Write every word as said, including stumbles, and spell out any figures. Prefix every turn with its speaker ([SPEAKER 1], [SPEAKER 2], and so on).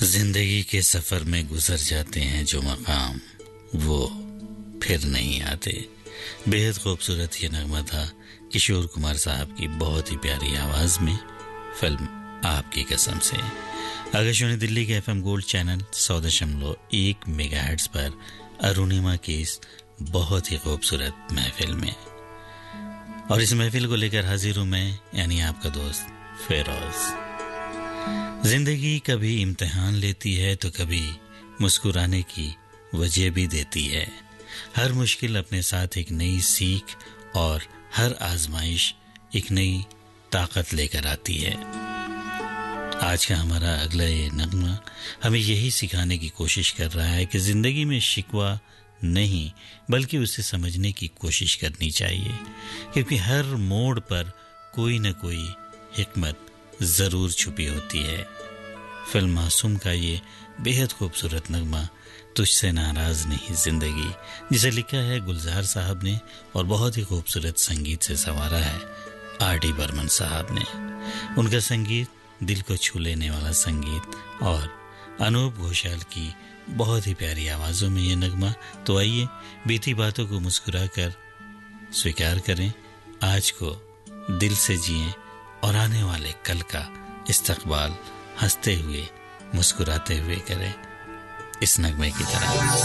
[SPEAKER 1] जिंदगी के सफर में गुजर जाते हैं जो मकाम, वो फिर नहीं आते। बेहद खूबसूरत ये नगमा था किशोर कुमार साहब की बहुत ही प्यारी आवाज में, फिल्म आपकी कसम से। आकाशवाणी दिल्ली के एफएम गोल्ड चैनल सौ दशमलव एक मेगाहर्ट्ज पर अरुणिमा की इस बहुत ही खूबसूरत महफिल में, और इस महफिल को लेकर हाजिर हूं मैं, यानी आपका दोस्त फेरोज। जिंदगी कभी इम्तिहान लेती है तो कभी मुस्कुराने की वजह भी देती है। हर मुश्किल अपने साथ एक नई सीख और हर आजमाइश एक नई ताकत लेकर आती है। आज का हमारा अगला ये नगमा हमें यही सिखाने की कोशिश कर रहा है कि जिंदगी में शिकवा नहीं बल्कि उसे समझने की कोशिश करनी चाहिए, क्योंकि हर मोड़ पर कोई न कोई हिकमत जरूर छुपी होती है। फिल्म मासूम का ये बेहद खूबसूरत नगमा तुझसे नाराज नहीं जिंदगी, जिसे लिखा है गुलजार साहब ने और बहुत ही खूबसूरत संगीत से संवारा है आर डी बर्मन साहब ने। उनका संगीत दिल को छू लेने वाला संगीत और अनूप घोषाल की बहुत ही प्यारी आवाजों में ये नगमा। तो आइए बीती बातों को मुस्कुराकर स्वीकार करें, आज को दिल से जिएं और आने वाले कल का इस्तकबाल हंसते हुए मुस्कुराते हुए करें, इस नगमे की तरह।